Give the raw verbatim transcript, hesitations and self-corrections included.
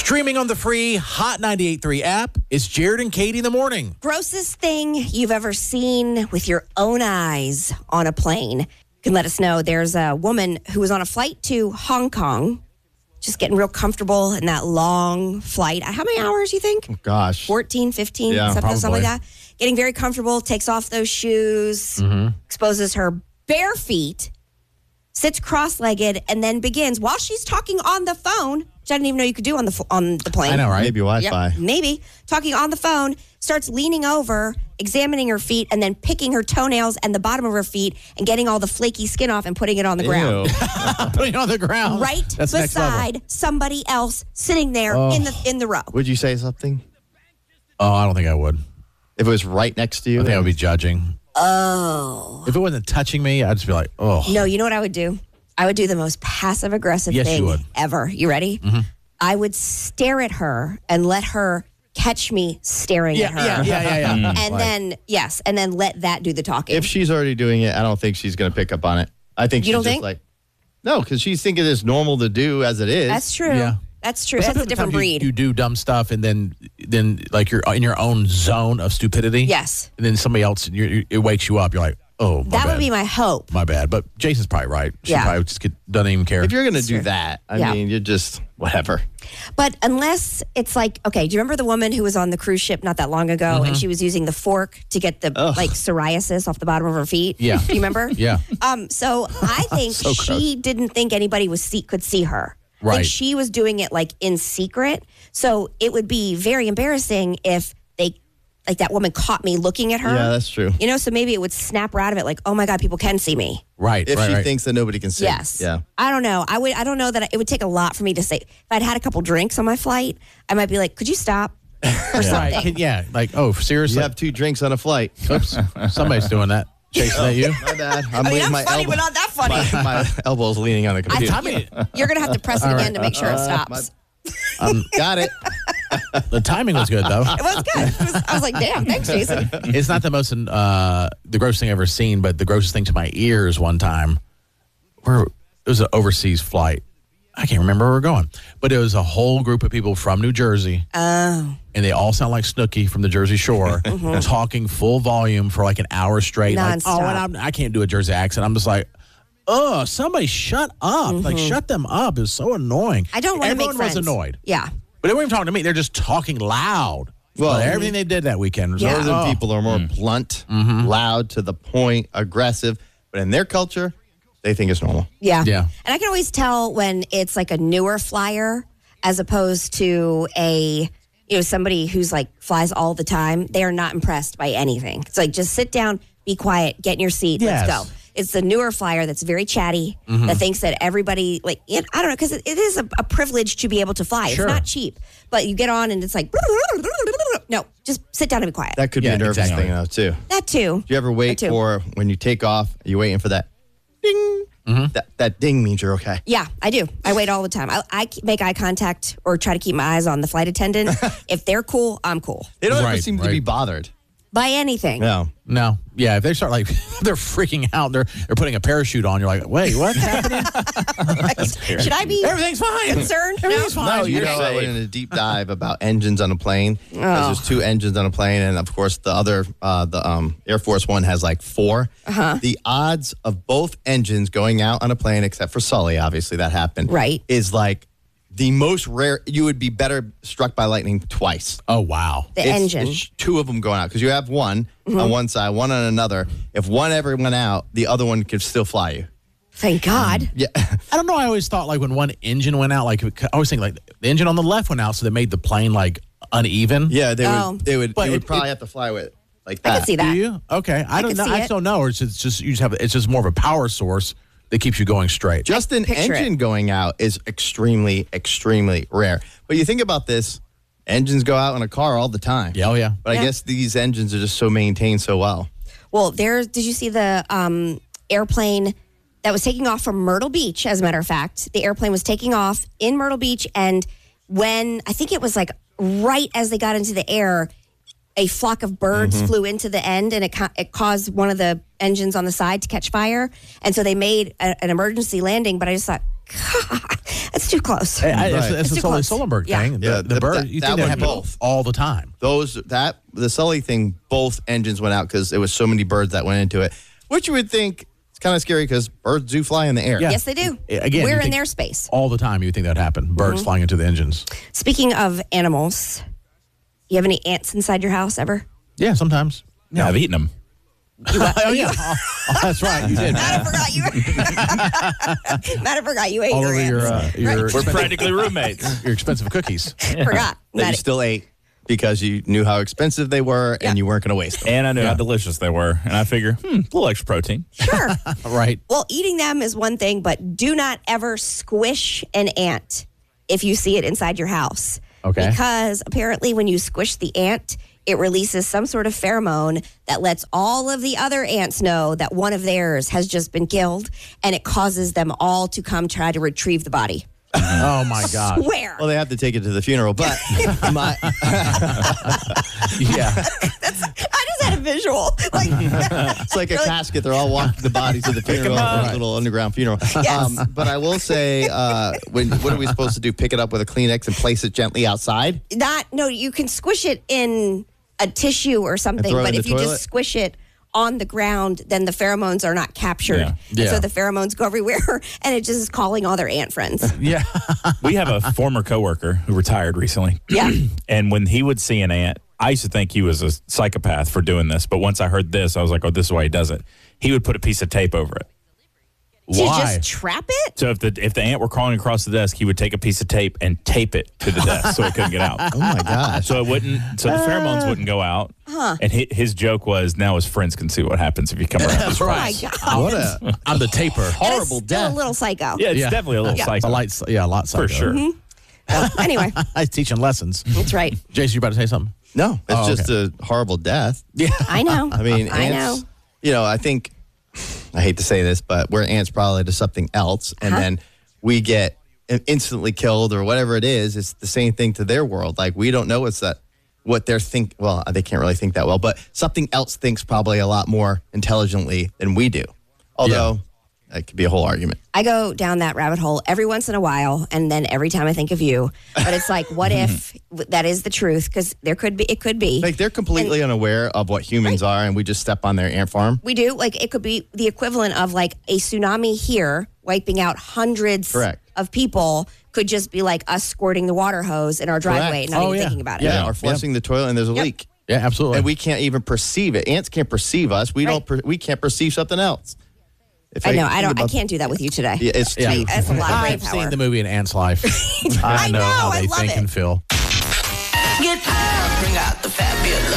Streaming on the free Hot ninety-eight point three app, it's Jared and Katie in the morning. Grossest thing you've ever seen with your own eyes on a plane. You can let us know. There's a woman who was on a flight to Hong Kong, just getting real comfortable in that long flight. How many hours, you think? Oh, gosh. fourteen, fifteen, Yeah, something, something like probably. that. Getting very comfortable, takes off those shoes, Mm-hmm. exposes her bare feet, sits cross-legged, and then begins, while she's talking on the phone, which I didn't even know you could do on the f- on the plane. I know, right? Maybe Wi-Fi. Yep, maybe. Talking on the phone, starts leaning over, examining her feet, and then picking her toenails and the bottom of her feet and getting all the flaky skin off and putting it on the ground. Ew. Putting it on the ground. Right That's next level. beside somebody else sitting there Oh. in the in the row. Would you say something? Oh, I don't think I would. If it was right next to you? I think I would be judging. Oh. If it wasn't touching me, I'd just be like, oh. No, you know what I would do? I would do the most passive aggressive Yes, thing you would. ever. You ready? Mm-hmm. I would stare at her and let her catch me staring Yeah, at her. yeah, yeah, yeah, yeah. And Like- then, yes, and then let that do the talking. If she's already doing it, I don't think she's going to pick up on it. I think You she's don't just think? like, no, because she's thinking it's normal to do as it is. That's true. Yeah. That's true. But That's a sometimes different you- breed. You, do dumb stuff, and then, then like you're in your own zone of stupidity. Yes. And then somebody else, you you- it wakes you up. You're like, oh, my That bad. would be my hope. my bad. But Jason's probably right. She Yeah. probably just get, doesn't even care. If you're going to do Sure. that, I Yeah. mean, you're just whatever. But unless it's like, okay, do you remember the woman who was on the cruise ship not that long ago Mm-hmm. and she was using the fork to get the Ugh. like psoriasis off the bottom of her feet? Yeah. Do you remember? Yeah. Um, so I think So she didn't think anybody was see, could see her. I Right. think she was doing it like in secret. So it would be very embarrassing if they, like that woman caught me looking at her. Yeah, that's true. You know, so maybe it would snap her out of it like, oh my God, people can see me. Right. If right, she right. thinks that nobody can see. Yes. Yeah. I don't know. I would. I don't know that it would take a lot for me to say. If I'd had a couple drinks on my flight, I might be like, "Could you stop?" Or Right. something. Can- yeah. Like, oh, seriously? You have two drinks on a flight. Oops. Somebody's doing that. Jason, that you? My bad. I'm I mean, leaning I'm my funny, elbow. but not that funny. My, my elbow's leaning on the computer. Tommy, You're gonna have to press it again to make sure it stops. Got it. the timing was good, though. It was good. It was, I was like, "Damn, thanks, Jason." It's not the most, uh, the grossest thing I've ever seen, but the grossest thing to my ears one time, where it was an overseas flight. I can't remember where we were going, but it was a whole group of people from New Jersey. Oh, And they all sound like Snooki from the Jersey Shore, talking full volume for like an hour straight. Like, oh, Nonstop. and I'm, I can't do a Jersey accent. I'm just like, oh, somebody shut up. Like, shut them up. It's so annoying. I don't want to make Everyone friends. was annoyed. Yeah. But they weren't even talking to me. They're just talking loud. Well, Well, everything they did that weekend was Yeah. like, Northern oh. people are more blunt, loud, to the point, aggressive. But in their culture, they think it's normal. Yeah. Yeah. And I can always tell when it's like a newer flyer as opposed to a, you know, somebody who's like flies all the time. They are not impressed by anything. It's like, just sit down, be quiet, get in your seat, Yes. let's go. It's the newer flyer that's very chatty, Mm-hmm. that thinks that everybody, like, it, I don't know, because it, it is a, a privilege to be able to fly. Sure. It's not cheap. But you get on and it's like, no, just sit down and be quiet. That, That could Yeah, be a nervous exactly. thing, though, too. too. Do you ever wait That too. for when you take off, are you waiting for that ding? That, that ding means you're okay. Yeah, I do. I wait all the time. I, I make eye contact or try to keep my eyes on the flight attendant. If they're cool, I'm cool. They don't ever Right, seem to right. be bothered. By anything. No. No. Yeah, if they start like, they're freaking out, they're they're putting a parachute on, you're like, wait, what's happening? Should I be Everything's fine. concerned? Everything's No? fine. No, you You're know, I went safe. in a deep dive about engines on a plane. 'Cause There's two engines on a plane, and of course, the other, uh, the um, Air Force One has like four. Uh-huh. The odds of both engines going out on a plane, except for Sully, obviously that happened, Right. is like the most rare. You would be better struck by lightning twice. Oh, wow. The It's- engine. it's two of them going out because you have one on one side, one on another. If one ever went out, the other one could still fly you. Thank God. Yeah. I don't know. I always thought like when one engine went out, like I always think like the engine on the left went out, so they made the plane like uneven. Yeah, they Oh. would. They would. But you would it- probably it- have to fly with it like I that. can see Do that. you? Okay. I, don't could know. see I it. just don't know. Or it's just, just you just have it's just more of a power source that keeps you going straight. Just an Picture engine it. going out is extremely, extremely rare. But you think about this: engines go out in a car all the time. Yeah, oh yeah. But Yeah. I guess these engines are just so maintained so well. Well, there. Did you see the um, airplane that was taking off from Myrtle Beach? As a matter of fact, the airplane was taking off in Myrtle Beach, and when I think it was like right as they got into the air, a flock of birds Mm-hmm. flew into the end, and it ca- it caused one of the engines on the side to catch fire. And so they made a, an emergency landing. But I just thought, God, that's too close. I, I, it's Right. it's It's the too Sully close. Sullenberg Yeah. thing. The, Yeah, the the- bird, that- you that think that one happens both. all the time. Those that the Sully thing, both engines went out because there was so many birds that went into it, which you would think it's kind of scary because birds do fly in the air. Yeah. Yes, they do. Again, We're you in think their space. All the time, you would think that would happen. Birds Mm-hmm. flying into the engines. Speaking of animals, you have any ants inside your house ever? Yeah, sometimes. Yeah, I've eaten them. oh, yeah. Oh, oh, that's right. You did. Matt, I forgot you. Matt, I forgot you ate All your over your, ants. uh, your, We're expensive, practically roommates. your expensive cookies. Forgot. That Matt, you still ate because you knew how expensive they were Yeah. and you weren't going to waste them. And I knew Yeah. how delicious they were. And I figure, hmm, a little extra protein. sure. Right. Well, eating them is one thing, but do not ever squish an ant if you see it inside your house. Okay. Because apparently, when you squish the ant, it releases some sort of pheromone that lets all of the other ants know that one of theirs has just been killed, and it causes them all to come try to retrieve the body. Oh, my God. Where? Well, they have to take it to the funeral, but my Yeah. I just had a visual. Like, it's like a Really? casket. They're all walking the bodies to the funeral, up. a little underground funeral. Um, but I will say, uh, when what are we supposed to do? Pick it up with a Kleenex and place it gently outside? not no, you can squish it in a tissue or something, throw it but in if the you toilet? just squish it on the ground, then the pheromones are not captured. Yeah. And Yeah. so the pheromones go everywhere, and it just is calling all their ant friends. Yeah. We have a former coworker who retired recently. Yeah. And when he would see an ant, I used to think he was a psychopath for doing this. But once I heard this, I was like, oh, this is why he does it. He would put a piece of tape over it. To Why? just trap it? So if the if the ant were crawling across the desk, he would take a piece of tape and tape it to the desk so it couldn't get out. Oh my gosh! So it wouldn't. So the pheromones wouldn't go out. And his, his joke was, now his friends can see what happens if you come around. That's Oh my right. God. What a I'm the taper. That is horrible still death. a little psycho. Yeah, it's Yeah. definitely a little Yeah. psycho. A light, yeah, a lot for psycho. sure. Uh, anyway, I was teaching lessons. that's right. Jason, you about to say something? no! It's Oh, just a horrible death. Yeah. I know. I mean, I ants. know. You know, I think I hate to say this, but we're ants probably to something else, and Uh-huh. then we get instantly killed or whatever it is. It's the same thing to their world. Like we don't know what's that, what they're think. Well, they can't really think that well, but something else thinks probably a lot more intelligently than we do. Although that could be a whole argument. I go down that rabbit hole every once in a while, and then every time I think of you. But it's like, what if that is the truth? Because there could be, it could be. Like they're completely unaware of what humans are, and we just step on their ant farm. We do. Like, it could be the equivalent of like a tsunami here wiping out hundreds Correct. of people, could just be like us squirting the water hose in our driveway and not Oh, even yeah. thinking about it. Yeah, Yeah. or flushing the toilet, and there's a Yep. leak, Yeah, absolutely. and we can't even perceive it. Ants can't perceive us. We Right. don't. Per- we can't perceive something else. If I know. I think don't. I about- can't do that with you today. Yeah, it's Yeah. too- That's a lot of brain I've power. seen the movie An Ant's Life. I I know, know, how I they love think it. and feel. Get high, bring out the fabulous.